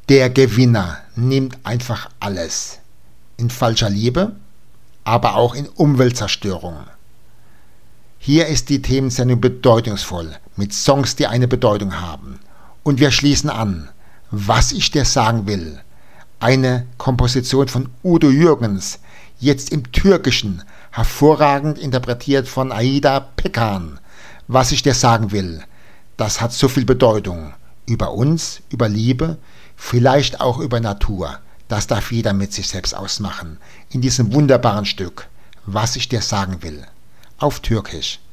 Der Gewinner nimmt einfach alles. In falscher Liebe, aber auch in Umweltzerstörung. Hier ist die Themensendung bedeutungsvoll, mit Songs, die eine Bedeutung haben. Und wir schließen an, was ich dir sagen will. Eine Komposition von Udo Jürgens, jetzt im Türkischen, hervorragend interpretiert von Aida Pekkan. Was ich dir sagen will, das hat so viel Bedeutung. Über uns, über Liebe, vielleicht auch über Natur. Das darf jeder mit sich selbst ausmachen. In diesem wunderbaren Stück, was ich dir sagen will. Auf Türkisch.